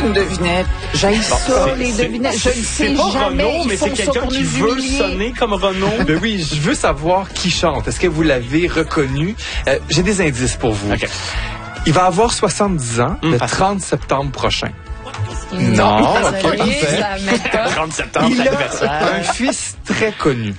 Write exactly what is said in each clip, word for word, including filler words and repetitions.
une devinette. J'aille Bon, ça, c'est- les c'est- devinettes. Je ne sais C'est pas jamais. Renaud, Ils mais font c'est ça quelqu'un pour qui nous veut humilier. sonner comme Renaud. Ben oui, je veux savoir qui chante. Est-ce que vous l'avez reconnu? Euh, j'ai des indices pour vous. OK. Il va avoir soixante-dix ans Hum, le facile. trente septembre prochain. Non, ok, ça parfait. ça m'aide pas. trente septembre, Il a l'anniversaire. un fils très connu.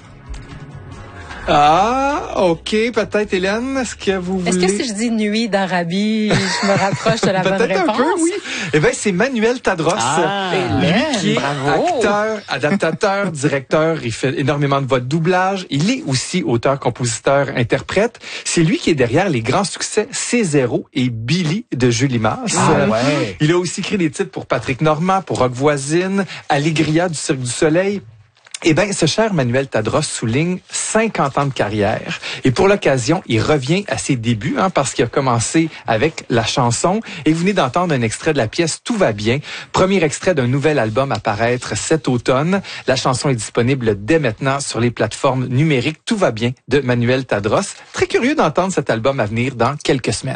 Ah, OK, peut-être, Hélène, est-ce que vous voulez... Est-ce que si je dis nuit d'Arabie, je me rapproche de la bonne Peut-être réponse? un peu, oui. Eh bien, c'est Manuel Tadros. Ah. Lui qui est bravo. acteur, adaptateur, directeur. Il fait énormément de voix de doublage. Il est aussi auteur, compositeur, interprète. C'est lui qui est derrière les grands succès C zéro et Billy de Julie Masse. Ah, ouais. Il a aussi écrit des titres pour Patrick Normand, pour Rock Voisine, Allegria du Cirque du Soleil. Eh bien, ce cher Manuel Tadros souligne cinquante ans de carrière. Et pour l'occasion, il revient à ses débuts, hein, parce qu'il a commencé avec la chanson. Et vous venez d'entendre un extrait de la pièce « Tout va bien », premier extrait d'un nouvel album à paraître cet automne. La chanson est disponible dès maintenant sur les plateformes numériques « Tout va bien » de Manuel Tadros. Très curieux d'entendre cet album à venir dans quelques semaines.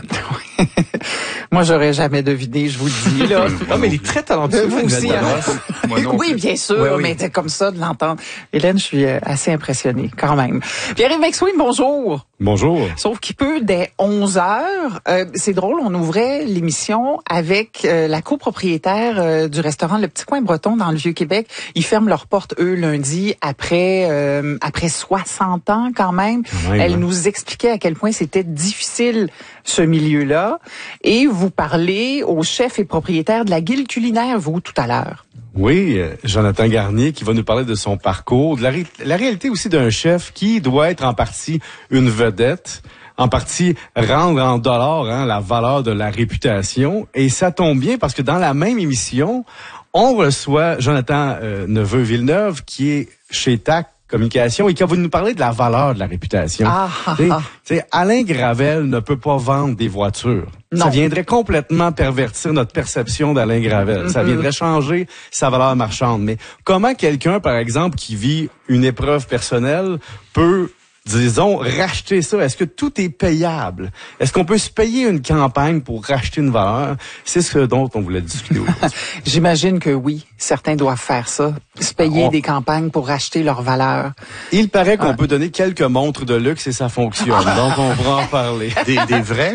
Moi, j'aurais jamais deviné, je vous le dis, là. Ah, mais il est très talentueux, Vous Manuel aussi, Tadros. hein? Moi non Oui, plus. bien sûr, Oui, oui. mais c'est comme ça de l'entendre. Hélène, je suis euh, assez impressionnée, quand même. Pierre-Yves McSween, bonjour. Bonjour. Sauf qu'il peut, dès onze heures, euh, c'est drôle, on ouvrait l'émission avec euh, la copropriétaire euh, du restaurant Le Petit Coin Breton dans le Vieux-Québec. Ils ferment leurs portes, eux, lundi, après euh, après soixante ans, quand même. Ouais, Elle ouais. nous expliquait à quel point c'était difficile, ce milieu-là. Et vous parlez au chef et propriétaire de la Guilde culinaire, vous, tout à l'heure. Oui, euh, Jonathan Garnier qui va nous parler de son parcours, de la, ré- la réalité aussi d'un chef qui doit être en partie une vedette, en partie rendre en dollars hein, la valeur de la réputation. Et ça tombe bien parce que dans la même émission, on reçoit Jonathan euh, Neveu-Villeneuve qui est chez T A C Communication et qui va nous parler de la valeur de la réputation. Ah, ah, Tu sais, ah. tu sais, Alain Gravel ne peut pas vendre des voitures. Non. Ça viendrait complètement pervertir notre perception d'Alain Gravel. Ça viendrait changer sa valeur marchande. Mais comment quelqu'un, par exemple, qui vit une épreuve personnelle peut, disons, racheter ça? Est-ce que tout est payable? Est-ce qu'on peut se payer une campagne pour racheter une valeur? C'est ce dont on voulait discuter aujourd'hui. J'imagine que oui, certains doivent faire ça, se payer On- des campagnes pour racheter leur valeur. Il paraît qu'on peut donner quelques montres de luxe et ça fonctionne. Donc, on pourra en parler. Des, des vrais